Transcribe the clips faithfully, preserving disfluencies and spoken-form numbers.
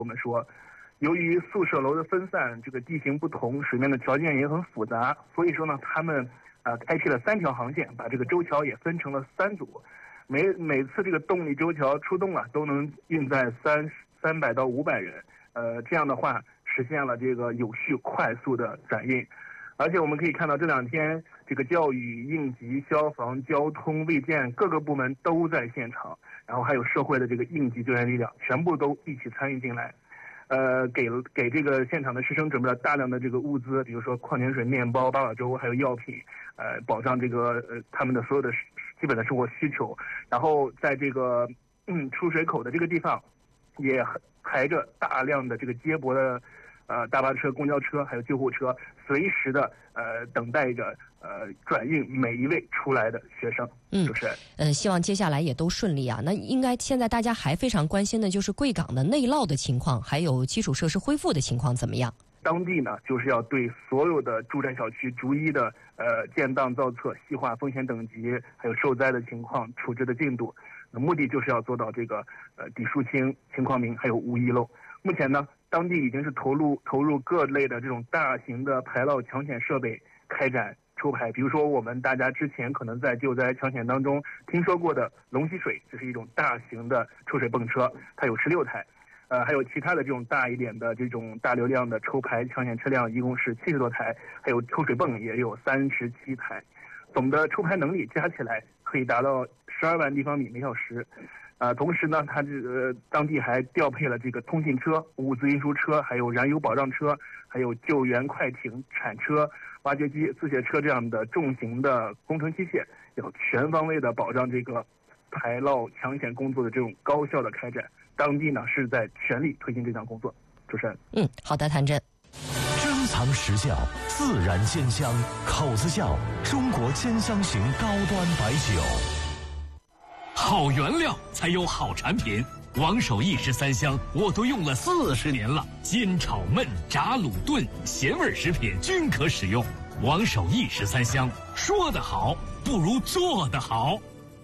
我们说，由于宿舍楼的分散，这个地形不同，水面的条件也很复杂，所以说呢，他们呃开辟了三条航线，把这个舟桥也分成了三组，每每次这个动力舟桥出动啊，都能运载三三百到五百人，呃，这样的话实现了这个有序快速的转运。而且我们可以看到这两天，这个教育、应急、消防、交通、卫健各个部门都在现场，然后还有社会的这个应急救援力量，全部都一起参与进来，呃，给给这个现场的师生准备了大量的这个物资，比如说矿泉水、面包、八宝粥，还有药品，呃，保障这个呃他们的所有的基本的生活需求。然后在这个嗯出水口的这个地方，也排着大量的这个接驳的。呃，大巴车、公交车还有救护车，随时的呃等待着呃转运每一位出来的学生。 嗯， 主持人， 呃，希望接下来也都顺利啊。那应该现在大家还非常关心的就是贵港的内涝的情况，还有基础设施恢复的情况怎么样？ 当地呢，就是要对所有的住宅小区逐一的呃建档造册、细化风险等级，还有受灾的情况、处置的进度。那目的就是要做到这个呃底数清、情况明，还有无遗漏。目前呢，当地已经是投入投入各类的这种大型的排涝抢险设备开展抽排，比如说我们大家之前可能在救灾抢险当中听说过的龙溪水，这是一种大型的抽水泵车，它有十六台，呃，还有其他的这种大一点的这种大流量的抽排抢险车辆，一共是七十多台，还有抽水泵也有三十七台，总的抽排能力加起来可以达到十二万立方米每小时。呃，同时呢，它这个当地还调配了这个通信车、物资运输车，还有燃油保障车，还有救援快艇、铲车、挖掘机、自卸车这样的重型的工程机械，要全方位的保障这个排涝抢险工作的这种高效的开展。当地呢是在全力推进这项工作。主持人， 嗯，好的，谭震。 珍藏实窖，自然鲜香，口子窖，中国兼香型高端白酒。 好原料才有好产品，王守义十三香我都用了四十年了，煎炒焖炸卤炖咸味食品均可使用。王守义十三香，说得好不如做得好。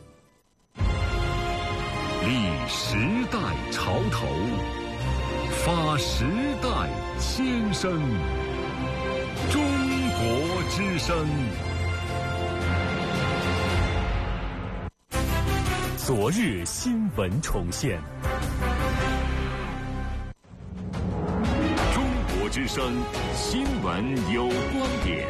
立时代潮头，发时代千声，中国之声。 昨日新闻重现， 中国之声新闻有观点。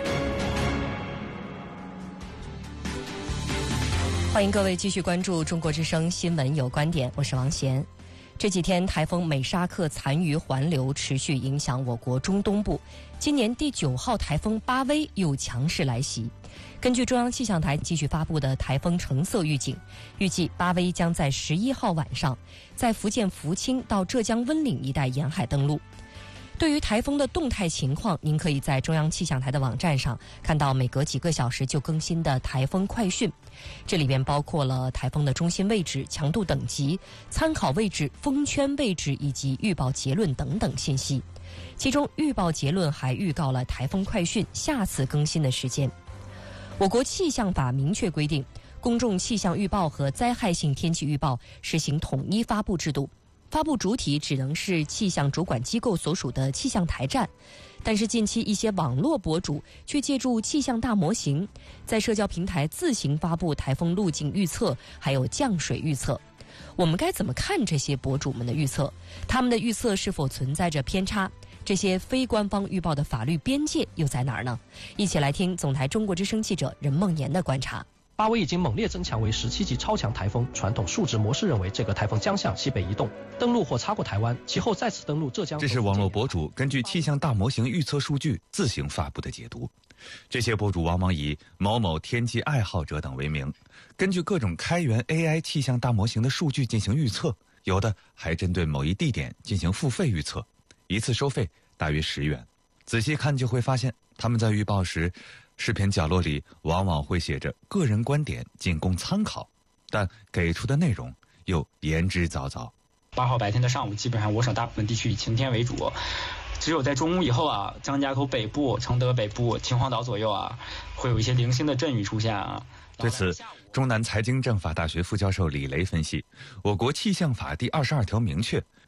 欢迎各位继续关注中国之声新闻有观点，我是王贤。这几天台风美沙克残余环流持续影响我国中东部，今年第九号台风巴威又强势来袭。根据中央气象台继续发布的台风橙色预警，预计巴威将在十一号晚上在福建福清到浙江温岭一带沿海登陆。对于台风的动态情况，您可以在中央气象台的网站上看到每隔几个小时就更新的台风快讯，这里边包括了台风的中心位置、强度等级、参考位置、风圈位置以及预报结论等等信息。其中预报结论还预告了台风快讯下次更新的时间。我国气象法明确规定，公众气象预报和灾害性天气预报实行统一发布制度，发布主体只能是气象主管机构所属的气象台站。但是近期一些网络博主却借助气象大模型，在社交平台自行发布台风路径预测，还有降水预测。我们该怎么看这些博主们的预测？他们的预测是否存在着偏差？这些非官方预报的法律边界又在哪儿呢？一起来听总台中国之声记者任梦妍的观察。 巴威已经猛烈增强为十七级超强台风，传统数值模式认为这个台风将向西北移动，登陆或擦过台湾，其后再次登陆浙江。 这是网络博主根据气象大模型预测数据自行发布的解读。这些博主往往以某某天气爱好者等为名，根据各种开源 A I 气象大模型的数据进行预测，有的还针对某一地点进行付费预测，一次收费大约十元。仔细看就会发现，他们在预报时，视频角落里往往会写着个人观点仅供参考，但给出的内容又言之凿凿。 八号白天的上午，基本上我省大部分地区以晴天为主，只有在中午以后啊，张家口北部、承德北部、秦皇岛左右啊，会有一些零星的阵雨出现啊。 对此，中南财经政法大学副教授李雷分析，我国气象法第二十二条明确，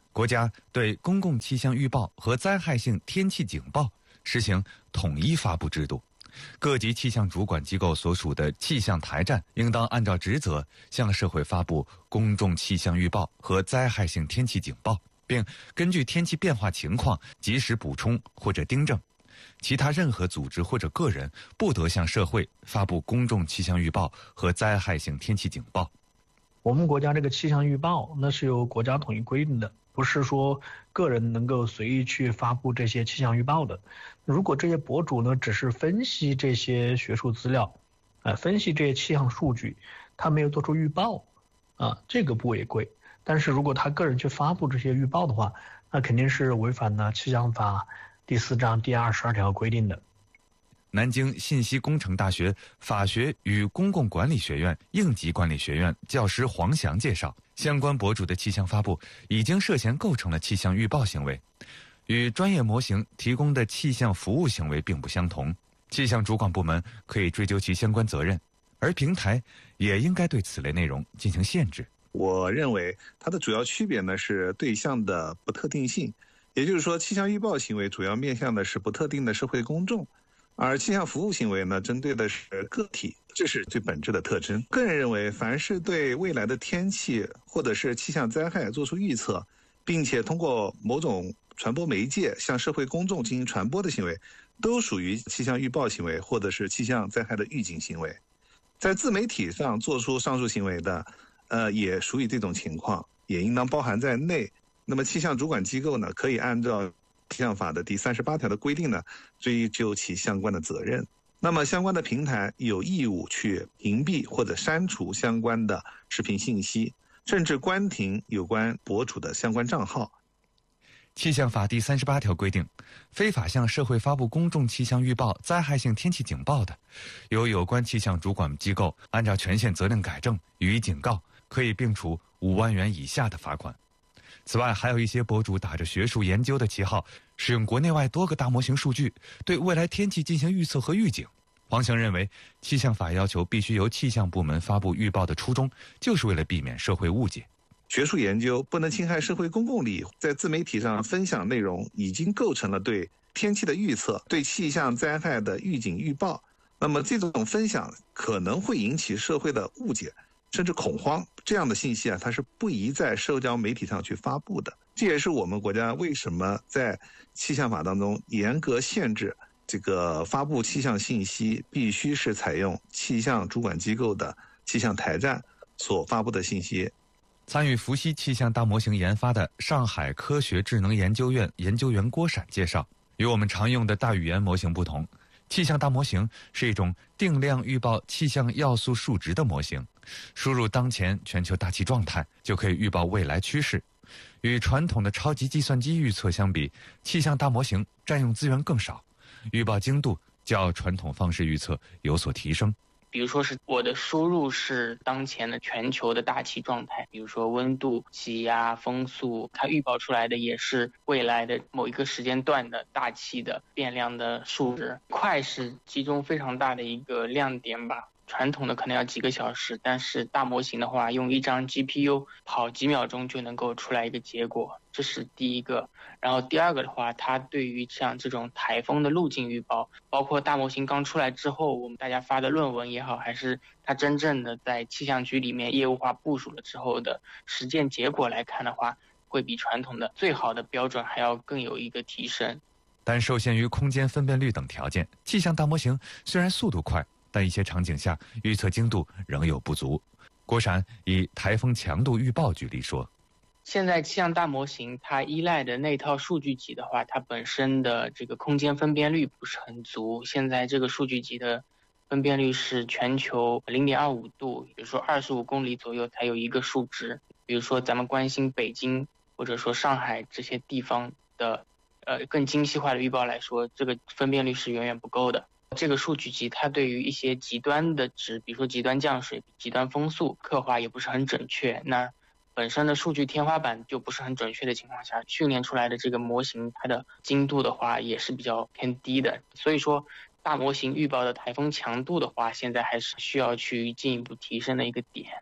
国家对公共气象预报和灾害性天气警报实行统一发布制度，各级气象主管机构所属的气象台站应当按照职责向社会发布公众气象预报和灾害性天气警报，并根据天气变化情况及时补充或者订正。其他任何组织或者个人不得向社会发布公众气象预报和灾害性天气警报。 我们国家这个气象预报那是由国家统一规定的，不是说个人能够随意去发布这些气象预报的。如果这些博主呢只是分析这些学术资料，呃，分析这些气象数据，他没有做出预报，啊，这个不违规。但是如果他个人去发布这些预报的话，那肯定是违反了气象法第四章第二十二条规定的。 南京信息工程大学法学与公共管理学院应急管理学院教师黄翔介绍，相关博主的气象发布已经涉嫌构成了气象预报行为，与专业模型提供的气象服务行为并不相同，气象主管部门可以追究其相关责任，而平台也应该对此类内容进行限制。 我认为它的主要区别呢是对象的不特定性，也就是说气象预报行为主要面向的是不特定的社会公众，而气象服务行为呢针对的是个体，这是最本质的特征。个人认为，凡是对未来的天气或者是气象灾害做出预测，并且通过某种传播媒介向社会公众进行传播的行为，都属于气象预报行为或者是气象灾害的预警行为。在自媒体上做出上述行为的呃，也属于这种情况，也应当包含在内。那么气象主管机构呢，可以按照气象法的第三十八条的规定呢，追究其相关的责任。那么相关的平台有义务去屏蔽或者删除相关的视频信息，甚至关停有关博主的相关账号。 气象法第三十八条规定，非法向社会发布公众气象预报、灾害性天气警报的，由有关气象主管机构按照权限责任改正予以警告，可以并处五万元以下的罚款。此外，还有一些博主打着学术研究的旗号，使用国内外多个大模型数据，对未来天气进行预测和预警。黄翔认为，气象法要求必须由气象部门发布预报的初衷，就是为了避免社会误解。 学术研究不能侵害社会公共利益，在自媒体上分享内容已经构成了对天气的预测、对气象灾害的预警预报。那么这种分享可能会引起社会的误解，甚至恐慌。这样的信息啊，它是不宜在社交媒体上去发布的。这也是我们国家为什么在气象法当中严格限制这个发布气象信息必须是采用气象主管机构的气象台站所发布的信息。 参与伏羲气象大模型研发的上海科学智能研究院研究员郭闪介绍，与我们常用的大语言模型不同，气象大模型是一种定量预报气象要素数值的模型，输入当前全球大气状态就可以预报未来趋势。与传统的超级计算机预测相比，气象大模型占用资源更少，预报精度较传统方式预测有所提升。 比如说是我的输入是当前的全球的大气状态，比如说温度、气压、风速，它预报出来的也是未来的某一个时间段的大气的变量的数值。快是其中非常大的一个亮点吧。传统的可能要几个小时，但是大模型的话，用一张 G P U 跑几秒钟就能够出来一个结果，这是第一个。然后第二个的话，它对于像这种台风的路径预报，包括大模型刚出来之后，我们大家发的论文也好，还是它真正的在气象局里面业务化部署了之后的实践结果来看的话，会比传统的最好的标准还要更有一个提升。 但受限于空间分辨率等条件，气象大模型虽然速度快，但一些场景下预测精度仍有不足。郭闪以台风强度预报举例说， 现在气象大模型它依赖的那套数据集的话，它本身的这个空间分辨率不是很足。现在这个数据集的分辨率是全球 零点二五度，比如说二十五公里左右才有一个数值。比如说咱们关心北京或者说上海这些地方的呃更精细化的预报来说，这个分辨率是远远不够的。这个数据集它对于一些极端的值，比如说极端降水、极端风速刻画也不是很准确，那本身的数据天花板就不是很准确的情况下，训练出来的这个模型它的精度的话也是比较偏低的。所以说大模型预报的台风强度的话，现在还是需要去进一步提升的一个点。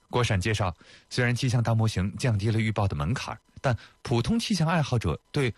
郭闪介绍，虽然气象大模型降低了预报的门槛，但普通气象爱好者对